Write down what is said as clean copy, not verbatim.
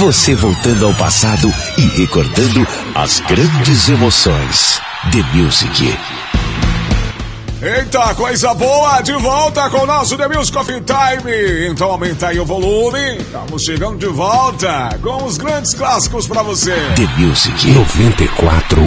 Você voltando ao passado e recordando as grandes emoções. The Music. Eita, coisa boa! De volta com o nosso The Music Coffee Time. Então aumenta aí o volume. Estamos chegando de volta com os grandes clássicos pra você. The Music 94.1.